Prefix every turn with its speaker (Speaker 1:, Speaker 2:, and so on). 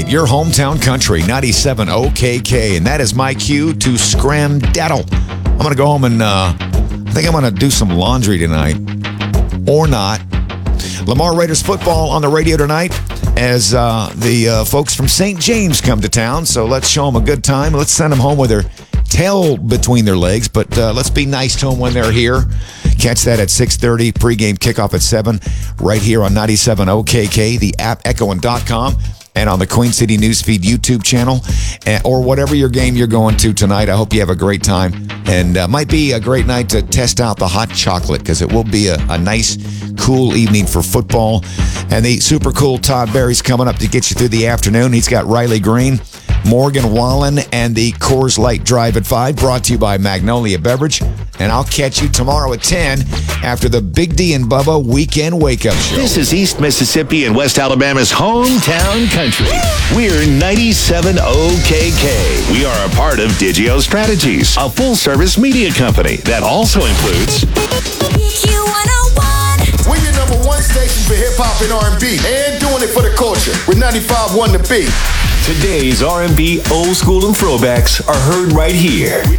Speaker 1: tonight. Your hometown country, 97 OKK. And that is my cue to scramdaddle. I'm going to go home and I think I'm going to do some laundry tonight. Or not. Lamar Raiders football on the radio tonight as the folks from St. James come to town. So let's show them a good time. Let's send them home with their tail between their legs. But let's be nice to them when they're here. Catch that at 6:30. Pregame kickoff at 7 right here on 97 OKK, the app, echoing.com, and on the Queen City Newsfeed YouTube channel, or whatever your game you're going to tonight. I hope you have a great time. And might be a great night to test out the hot chocolate because it will be a nice, cool evening for football. And the super cool Todd Berry's coming up to get you through the afternoon. He's got Riley Green, Morgan Wallen, and the Coors Light Drive at 5, brought to you by Magnolia Beverage. And I'll catch you tomorrow at 10 after the Big D and Bubba Weekend Wake Up Show.
Speaker 2: This is East Mississippi and West Alabama's hometown country. We're 97 OKK. We are a part of Digio Strategies, a full-service media company that also includes
Speaker 3: Q101.
Speaker 4: We're your number one station for hip-hop and R&B and doing it for the culture with 95.1 The Beat.
Speaker 2: today's R&B old school and throwbacks are heard right here.